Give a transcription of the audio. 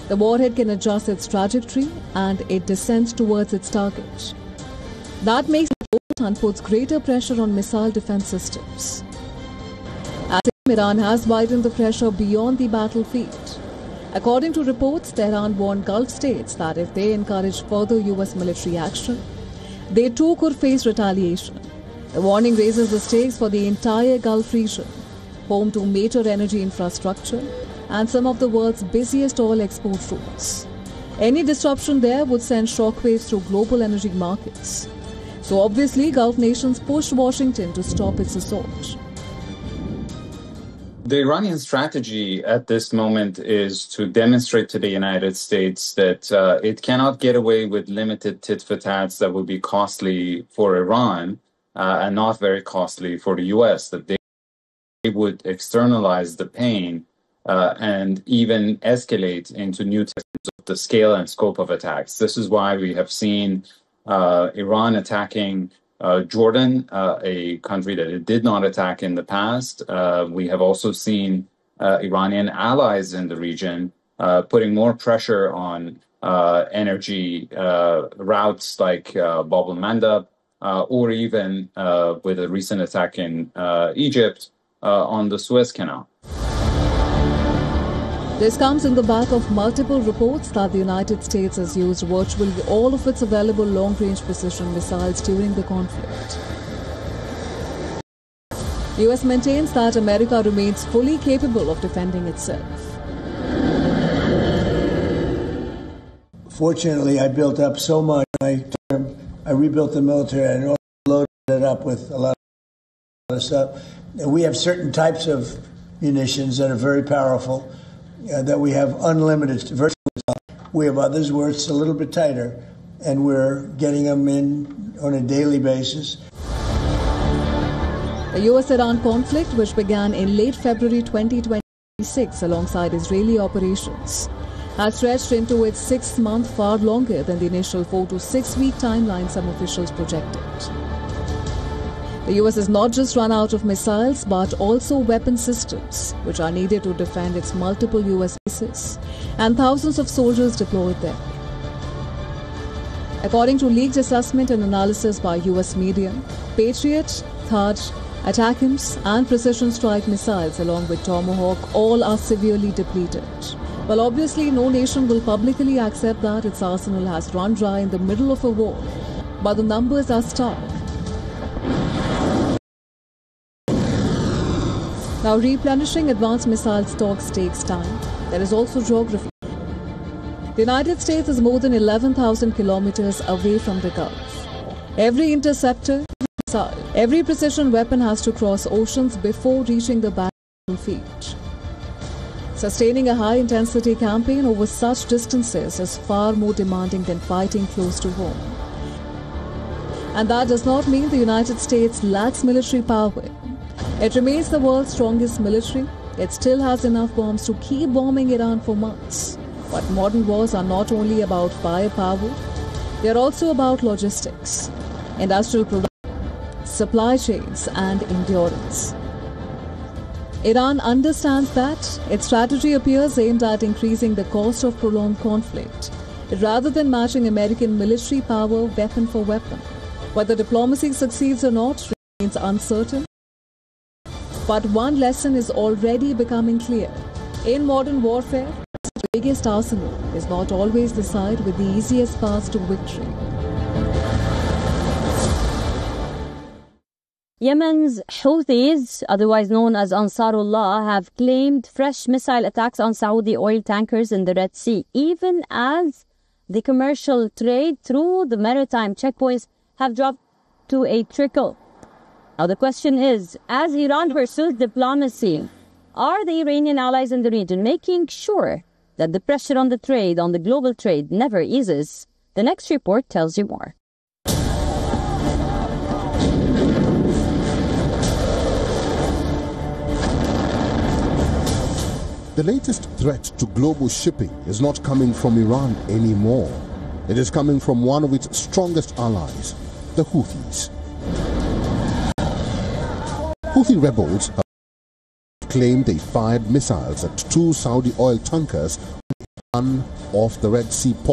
the warhead can adjust its trajectory and it descends towards its target. That makes it bold and puts greater pressure on missile defense systems. As Iran has widened the pressure beyond the battlefield. According to reports, Tehran warned Gulf states that if they encourage further US military action, they too could face retaliation. The warning raises the stakes for the entire Gulf region, home to major energy infrastructure and some of the world's busiest oil export routes. Any disruption there would send shockwaves through global energy markets. So obviously, Gulf nations push Washington to stop its assault. The Iranian strategy at this moment is to demonstrate to the United States that it cannot get away with limited tit-for-tats that would be costly for Iran and not very costly for the U.S., that they would externalize the pain and even escalate into new tests of the scale and scope of attacks. This is why we have seen Iran attacking Jordan, a country that it did not attack in the past. We have also seen Iranian allies in the region putting more pressure on energy routes like Bab el-Mandab, or even with a recent attack in Egypt on the Suez Canal. This comes in the back of multiple reports that the United States has used virtually all of its available long-range precision missiles during the conflict. The US maintains that America remains fully capable of defending itself. Fortunately, I built up so much. I rebuilt the military and loaded it up with a lot of stuff. And we have certain types of munitions that are very powerful. That we have unlimited, we have others where it's a little bit tighter, and we're getting them in on a daily basis. The US-Iran conflict, which began in late February 2026 alongside Israeli operations, has stretched into its 6th month, far longer than the initial 4 to 6 week timeline some officials projected. The US has not just run out of missiles, but also weapon systems, which are needed to defend its multiple US bases and thousands of soldiers deployed there. According to leaked assessment and analysis by US media, Patriot, THAAD, ATACMS and precision strike missiles along with Tomahawk all are severely depleted. Well, obviously, no nation will publicly accept that its arsenal has run dry in the middle of a war, but the numbers are stark. Now, replenishing advanced missile stocks takes time. There is also geography. The United States is more than 11,000 kilometers away from the Gulf. Every interceptor, every precision weapon has to cross oceans before reaching the battlefield. Sustaining a high-intensity campaign over such distances is far more demanding than fighting close to home. And that does not mean the United States lacks military power. It remains the world's strongest military. It still has enough bombs to keep bombing Iran for months. But modern wars are not only about firepower, they are also about logistics, industrial production, supply chains, and endurance. Iran understands that its strategy appears aimed at increasing the cost of prolonged conflict, rather than matching American military power weapon for weapon. Whether diplomacy succeeds or not remains uncertain. But one lesson is already becoming clear. In modern warfare, the biggest arsenal is not always the side with the easiest path to victory. Yemen's Houthis, otherwise known as Ansarullah, have claimed fresh missile attacks on Saudi oil tankers in the Red Sea, even as the commercial trade through the maritime checkpoints have dropped to a trickle. Now the question is, as Iran pursues diplomacy, are the Iranian allies in the region making sure that the pressure on the trade, on the global trade, never eases? The next report tells you more. The latest threat to global shipping is not coming from Iran anymore. It is coming from one of its strongest allies, the Houthis. Houthi rebels have claimed they fired missiles at 2 Saudi oil tankers off the Red Sea port.